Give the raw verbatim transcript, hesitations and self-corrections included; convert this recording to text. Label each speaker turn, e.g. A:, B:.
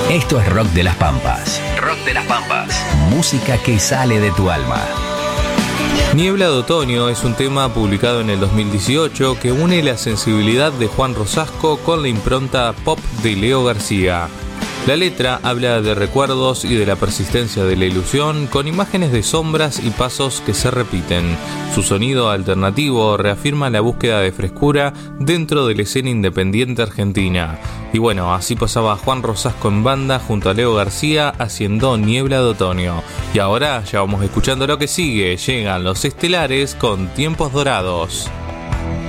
A: Esto es Rock de las Pampas. Rock de las Pampas. Música que sale de tu alma.
B: Niebla de Otoño es un tema publicado en el dos mil dieciocho que une la sensibilidad de Juan Rosasco con la impronta pop de Leo García. La letra habla de recuerdos y de la persistencia de la ilusión, con imágenes de sombras y pasos que se repiten. Su sonido alternativo reafirma la búsqueda de frescura dentro de la escena independiente argentina. Y bueno, así pasaba Juan Rosasco en banda junto a Leo García haciendo Niebla de Otoño. Y ahora ya vamos escuchando lo que sigue. Llegan los estelares con Tiempos Dorados.